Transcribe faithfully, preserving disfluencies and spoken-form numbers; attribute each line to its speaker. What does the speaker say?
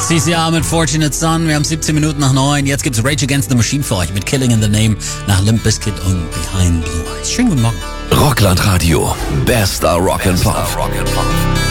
Speaker 1: C C R mit Fortunate Son. Wir haben siebzehn Minuten nach neun. Jetzt gibt's Rage Against the Machine für euch mit Killing in the Name nach Limp Bizkit und Behind Blue Eyes. Schönen guten Morgen.
Speaker 2: Rockland Radio. Bester Rock and Pop.